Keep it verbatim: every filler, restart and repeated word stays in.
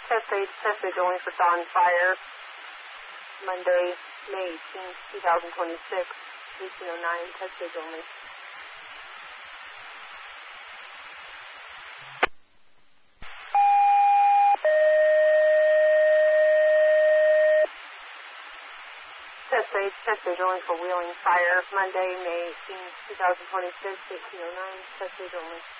Test page, test page only for Dawn Fire. Monday, May eighteenth, twenty twenty-six, eighteen oh nine, test page only. Test page, test page only for Wheeling Fire. Monday, May eighteenth, twenty twenty-six, eighteen oh nine, test page only.